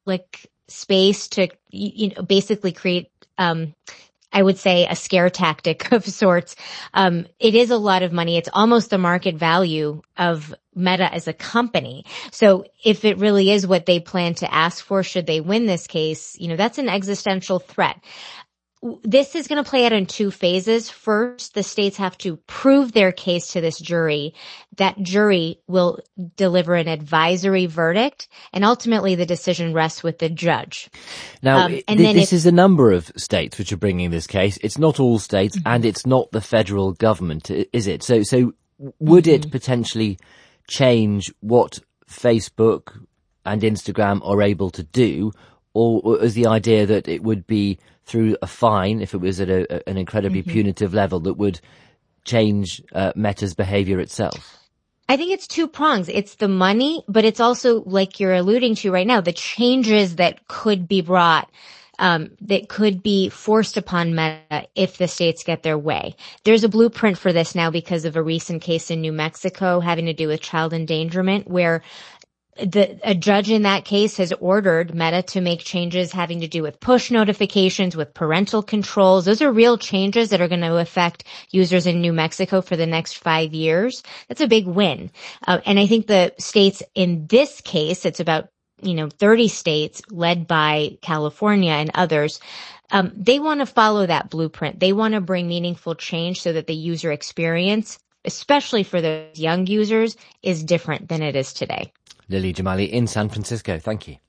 public space to, basically create, I would say, a scare tactic of sorts. It is a lot of money. It's almost the market value of Meta as a company. So if it really is what they plan to ask for, should they win this case, that's an existential threat. This is going to play out in two phases. First, the states have to prove their case to this jury. That jury will deliver an advisory verdict, and ultimately the decision rests with the judge. Now, this is a number of states which are bringing this case. It's not all states, and it's not the federal government, is it? So would it potentially change what Facebook and Instagram are able to do, or is the idea that it would be through a fine, if it was at an incredibly punitive level, that would change Meta's behavior itself? I think it's two prongs. It's the money, but it's also, like you're alluding to right now, the changes that could be brought, that could be forced upon Meta if the states get their way. There's a blueprint for this now because of a recent case in New Mexico having to do with child endangerment, where a judge in that case has ordered Meta to make changes having to do with push notifications, with parental controls. Those are real changes that are going to affect users in New Mexico for the next 5 years. That's a big win. And I think the states in this case, it's about 30 states led by California and others. They want to follow that blueprint. They want to bring meaningful change so that the user experience, especially for those young users, is different than it is today. Lily Jamali in San Francisco. Thank you.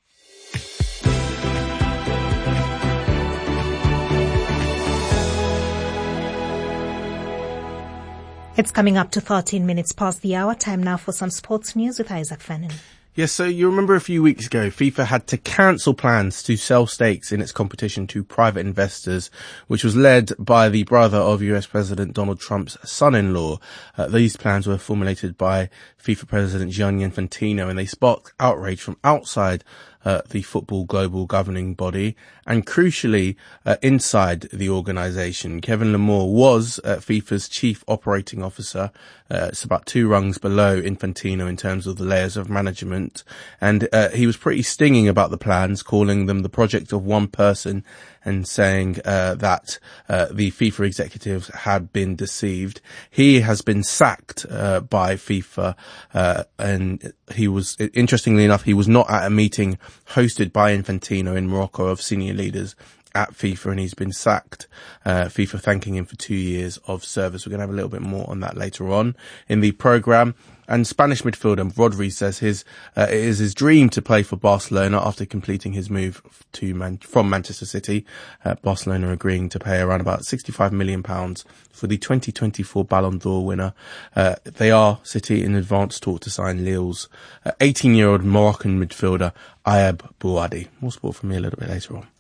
It's coming up to 13 minutes past the hour. Time now for some sports news with Isaac Fennon. Yes, so you remember a few weeks ago, FIFA had to cancel plans to sell stakes in its competition to private investors, which was led by the brother of US President Donald Trump's son-in-law. These plans were formulated by FIFA President Gianni Infantino, and they sparked outrage from outside the football global governing body, and crucially, inside the organization. Kevin Lamore was FIFA's chief operating officer. It's about 2 rungs below Infantino in terms of the layers of management. And he was pretty stinging about the plans, calling them the project of one person, and saying that the FIFA executives had been deceived. He has been sacked by FIFA, and he was, interestingly enough, he was not at a meeting hosted by Infantino in Morocco of senior leaders at FIFA, and he's been sacked. FIFA thanking him for 2 years of service. We're going to have a little bit more on that later on in the programme. And Spanish midfielder Rodri says it is his dream to play for Barcelona after completing his move from Manchester City. Barcelona agreeing to pay around about £65 million for the 2024 Ballon d'Or winner. They are City in advanced talk to sign Lille's 18-year-old Moroccan midfielder Ayab Bouadi. More sport from me a little bit later on.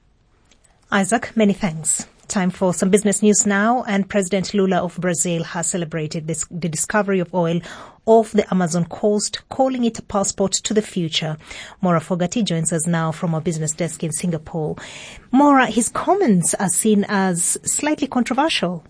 Isaac, many thanks. Time for some business news now, and President Lula of Brazil has celebrated the discovery of oil off the Amazon coast, calling it a passport to the future. Maura Fogati joins us now from our business desk in Singapore. Maura, his comments are seen as slightly controversial.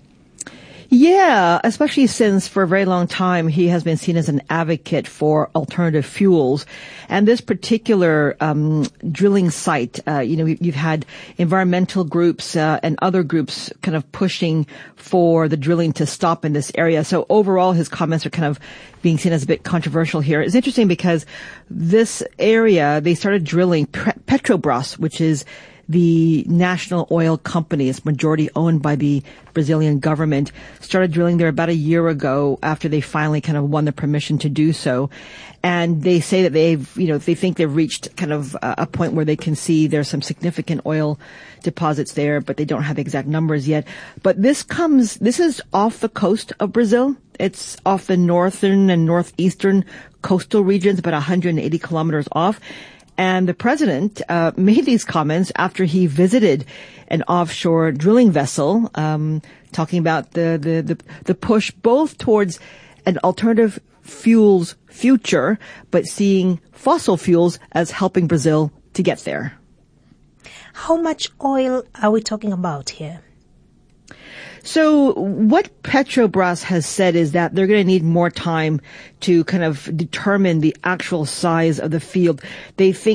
Yeah, especially since for a very long time he has been seen as an advocate for alternative fuels. And this particular drilling site, you've had environmental groups and other groups kind of pushing for the drilling to stop in this area. So overall, his comments are kind of being seen as a bit controversial here. It's interesting because this area, they started drilling Petrobras, which is the national oil company. It's majority owned by the Brazilian government. Started drilling there about a year ago after they finally kind of won the permission to do so. And they say that they think they've reached kind of a point where they can see there's some significant oil deposits there, but they don't have exact numbers yet. But this is off the coast of Brazil. It's off the northern and northeastern coastal regions, about 180 kilometers off. And the president made these comments after he visited an offshore drilling vessel, talking about the push both towards an alternative fuels future, but seeing fossil fuels as helping Brazil to get there. How much oil are we talking about here? So what Petrobras has said is that they're going to need more time to kind of determine the actual size of the field. They think